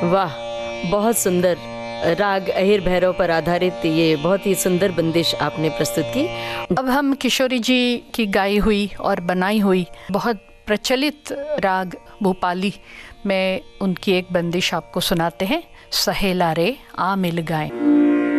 वाह, बहुत सुंदर। राग अहिर भैरव पर आधारित ये बहुत ही सुंदर बंदिश आपने प्रस्तुत की। अब हम किशोरी जी की गाई हुई और बनाई हुई बहुत प्रचलित राग भूपाली में उनकी एक बंदिश आपको सुनाते हैं, सहेला रे आ मिल गाए।